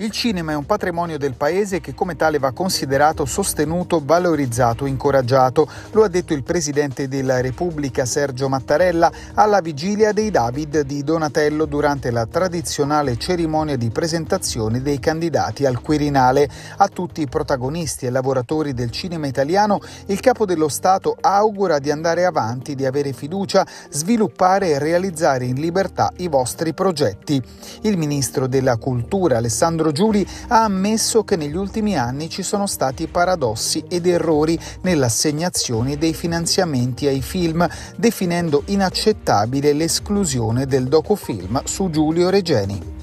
Il cinema è un patrimonio del paese che come tale va considerato, sostenuto, valorizzato, incoraggiato. Lo ha detto il Presidente della Repubblica Sergio Mattarella alla vigilia dei David di Donatello durante la tradizionale cerimonia di presentazione dei candidati al Quirinale. A tutti i protagonisti e lavoratori del cinema italiano il Capo dello Stato augura di andare avanti, di avere fiducia, sviluppare e realizzare in libertà i vostri progetti. Il Ministro della Cultura Alessandro Giuli ha ammesso che negli ultimi anni ci sono stati paradossi ed errori nell'assegnazione dei finanziamenti ai film, definendo inaccettabile l'esclusione del docufilm su Giulio Regeni.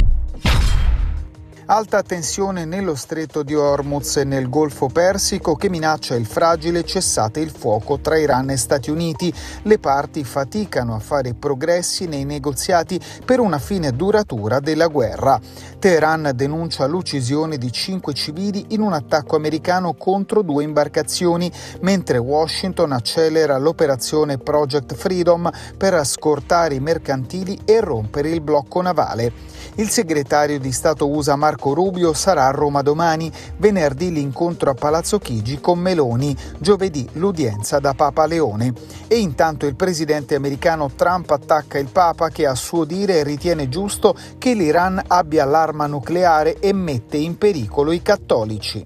Alta tensione nello stretto di Hormuz e nel Golfo Persico che minaccia il fragile cessate il fuoco tra Iran e Stati Uniti. Le parti faticano a fare progressi nei negoziati per una fine duratura della guerra. Teheran denuncia l'uccisione di 5 civili in un attacco americano contro 2 imbarcazioni, mentre Washington accelera l'operazione Project Freedom per scortare i mercantili e rompere il blocco navale. Il segretario di Stato USA Marco Rubio sarà a Roma domani, venerdì l'incontro a Palazzo Chigi con Meloni, giovedì l'udienza da Papa Leone. E intanto il presidente americano Trump attacca il Papa che a suo dire ritiene giusto che l'Iran abbia l'arma nucleare e mette in pericolo i cattolici.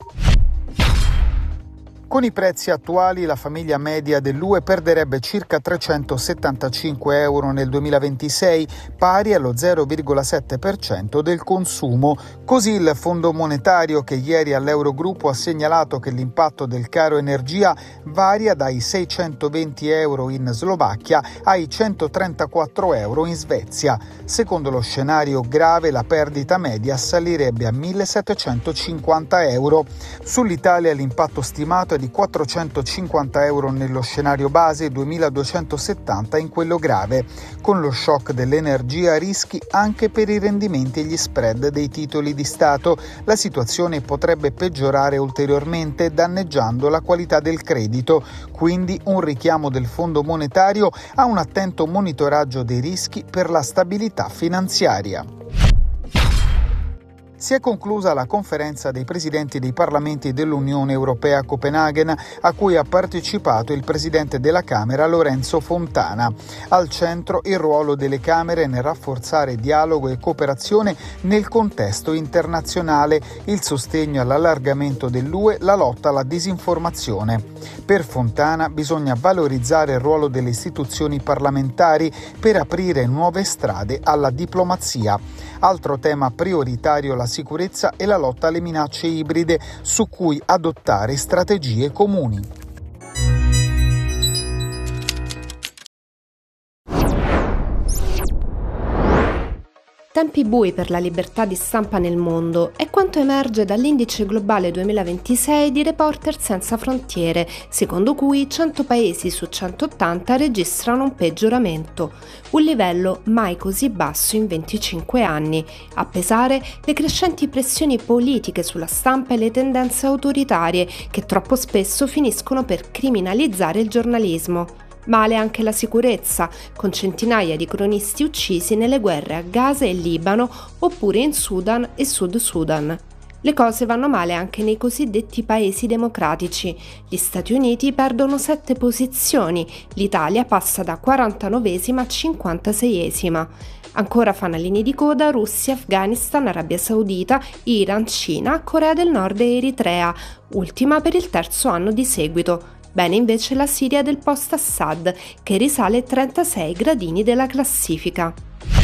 Con i prezzi attuali la famiglia media dell'UE perderebbe circa 375 euro nel 2026, pari allo 0,7% del consumo. Così il Fondo Monetario, che ieri all'Eurogruppo ha segnalato che l'impatto del caro energia varia dai 620 euro in Slovacchia ai 134 euro in Svezia. Secondo lo scenario grave la perdita media salirebbe a 1.750 euro. Sull'Italia l'impatto stimato è di 450 euro nello scenario base e 2.270 in quello grave. Con lo shock dell'energia rischi anche per i rendimenti e gli spread dei titoli di Stato. La situazione potrebbe peggiorare ulteriormente danneggiando la qualità del credito. Quindi un richiamo del Fondo Monetario a un attento monitoraggio dei rischi per la stabilità finanziaria. Si è conclusa la conferenza dei presidenti dei parlamenti dell'Unione Europea a Copenaghen, a cui ha partecipato il presidente della Camera Lorenzo Fontana. Al centro il ruolo delle Camere nel rafforzare dialogo e cooperazione nel contesto internazionale, il sostegno all'allargamento dell'UE, la lotta alla disinformazione. Per Fontana bisogna valorizzare il ruolo delle istituzioni parlamentari per aprire nuove strade alla diplomazia. Altro tema prioritario la sicurezza e la lotta alle minacce ibride, su cui adottare strategie comuni. Tempi bui per la libertà di stampa nel mondo è quanto emerge dall'Indice Globale 2026 di Reporter Senza Frontiere, secondo cui 100 paesi su 180 registrano un peggioramento, un livello mai così basso in 25 anni. A pesare le crescenti pressioni politiche sulla stampa e le tendenze autoritarie che troppo spesso finiscono per criminalizzare il giornalismo. Male anche la sicurezza, con centinaia di cronisti uccisi nelle guerre a Gaza e Libano oppure in Sudan e Sud Sudan. Le cose vanno male anche nei cosiddetti paesi democratici. Gli Stati Uniti perdono 7 posizioni, l'Italia passa da 49esima a 56esima. Ancora fanalini di coda Russia, Afghanistan, Arabia Saudita, Iran, Cina, Corea del Nord e Eritrea, ultima per il 3° anno di seguito. Bene invece la Siria del post-Assad, che risale 36 gradini della classifica.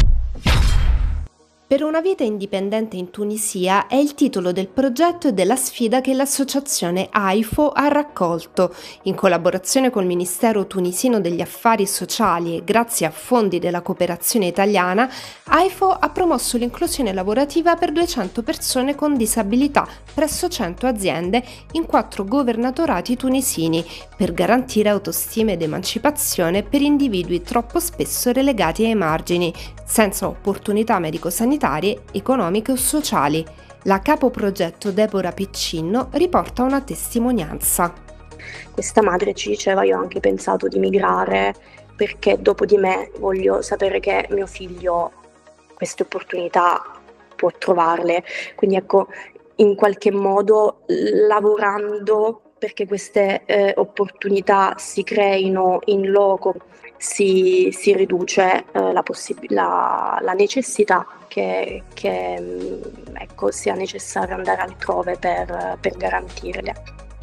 Per una vita indipendente in Tunisia è il titolo del progetto e della sfida che l'associazione AIFO ha raccolto. In collaborazione col Ministero tunisino degli Affari Sociali e grazie a fondi della cooperazione italiana, AIFO ha promosso l'inclusione lavorativa per 200 persone con disabilità presso 100 aziende in 4 governatorati tunisini, per garantire autostima ed emancipazione per individui troppo spesso relegati ai margini, senza opportunità medico-sanitarie, economiche o sociali. La capoprogetto Deborah Piccinno riporta una testimonianza. Questa madre ci diceva: io ho anche pensato di migrare perché dopo di me voglio sapere che mio figlio queste opportunità può trovarle. Quindi ecco, in qualche modo lavorando perché queste opportunità si creino in loco, si riduce la necessità che ecco, sia necessario andare altrove per garantirle.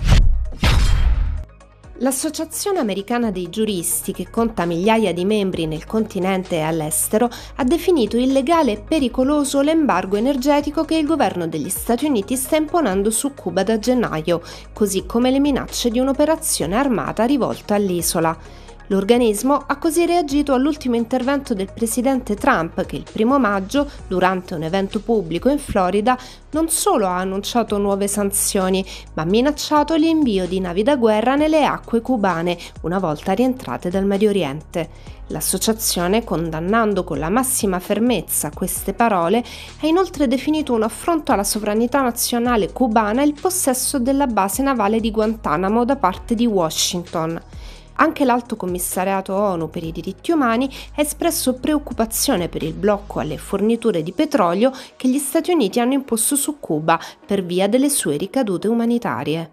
L'Associazione Americana dei Giuristi, che conta migliaia di membri nel continente e all'estero, ha definito illegale e pericoloso l'embargo energetico che il governo degli Stati Uniti sta imponendo su Cuba da gennaio, così come le minacce di un'operazione armata rivolta all'isola. L'organismo ha così reagito all'ultimo intervento del presidente Trump che il 1° maggio, durante un evento pubblico in Florida, non solo ha annunciato nuove sanzioni, ma ha minacciato l'invio di navi da guerra nelle acque cubane, una volta rientrate dal Medio Oriente. L'associazione, condannando con la massima fermezza queste parole, ha inoltre definito un affronto alla sovranità nazionale cubana il possesso della base navale di Guantanamo da parte di Washington. Anche l'Alto Commissariato ONU per i diritti umani ha espresso preoccupazione per il blocco alle forniture di petrolio che gli Stati Uniti hanno imposto su Cuba per via delle sue ricadute umanitarie.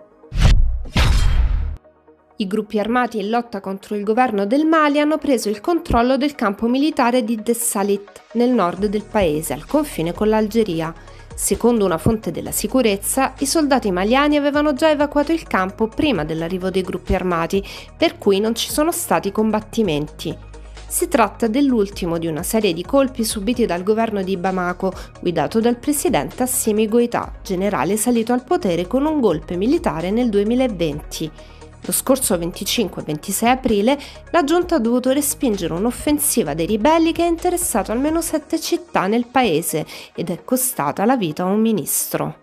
I gruppi armati in lotta contro il governo del Mali hanno preso il controllo del campo militare di Dessalit, nel nord del paese, al confine con l'Algeria. Secondo una fonte della sicurezza, i soldati maliani avevano già evacuato il campo prima dell'arrivo dei gruppi armati, per cui non ci sono stati combattimenti. Si tratta dell'ultimo di una serie di colpi subiti dal governo di Bamako, guidato dal presidente Assimi Goïta, generale salito al potere con un golpe militare nel 2020. Lo scorso 25 e 26 aprile la giunta ha dovuto respingere un'offensiva dei ribelli che ha interessato almeno 7 città nel paese ed è costata la vita a un ministro.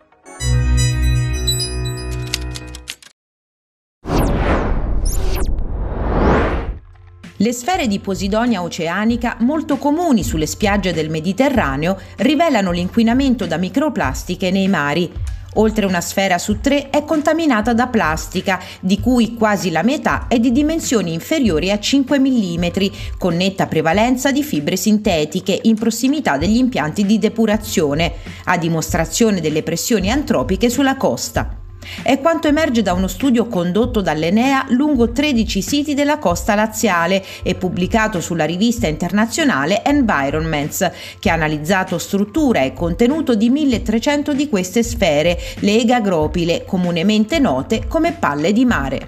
Le sfere di posidonia oceanica, molto comuni sulle spiagge del Mediterraneo, rivelano l'inquinamento da microplastiche nei mari. Oltre una sfera su 3 è contaminata da plastica, di cui quasi la metà è di dimensioni inferiori a 5 mm, con netta prevalenza di fibre sintetiche in prossimità degli impianti di depurazione, a dimostrazione delle pressioni antropiche sulla costa. È quanto emerge da uno studio condotto dall'Enea lungo 13 siti della costa laziale e pubblicato sulla rivista internazionale Environments, che ha analizzato struttura e contenuto di 1300 di queste sfere, le egagropile, comunemente note come palle di mare.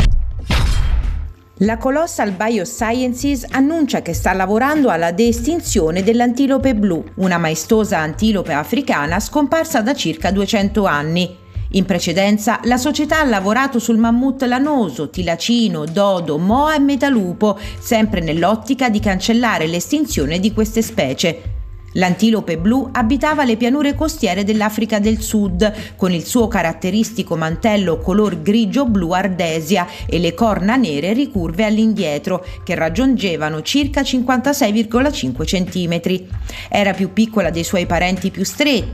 La Colossal Biosciences annuncia che sta lavorando alla de-estinzione dell'antilope blu, una maestosa antilope africana scomparsa da circa 200 anni. In precedenza la società ha lavorato sul mammut lanoso, tilacino, dodo, moa e metalupo, sempre nell'ottica di cancellare l'estinzione di queste specie. L'antilope blu abitava le pianure costiere dell'Africa del Sud, con il suo caratteristico mantello color grigio-blu ardesia e le corna nere ricurve all'indietro, che raggiungevano circa 56,5 cm. Era più piccola dei suoi parenti più stretti,